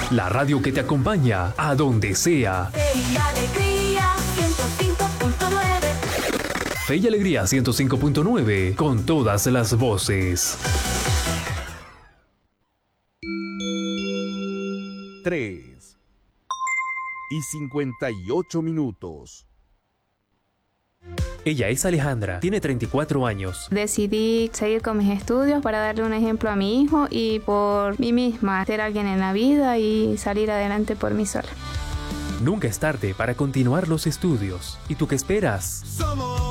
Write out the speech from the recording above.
La radio que te acompaña a donde sea. Fe y Alegría 105.9. Fe y Alegría 105.9, con todas las voces. 3:58. Ella es Alejandra, tiene 34 años. Decidí seguir con mis estudios para darle un ejemplo a mi hijo y por mí misma, ser alguien en la vida y salir adelante por mí sola. Nunca es tarde para continuar los estudios. ¿Y tú qué esperas? Somos